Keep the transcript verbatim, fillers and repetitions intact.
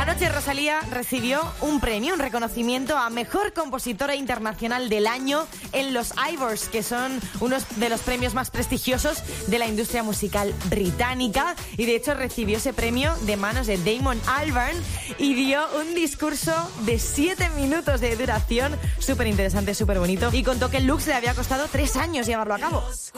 Anoche Rosalía recibió un premio, un reconocimiento a Mejor Compositora Internacional del Año en los Ivors, que son unos de los premios más prestigiosos de la industria musical británica. Y de hecho recibió ese premio de manos de Damon Albarn y dio un discurso de siete minutos de duración, súper interesante, súper bonito. Y contó que el look le había costado tres años llevarlo a cabo.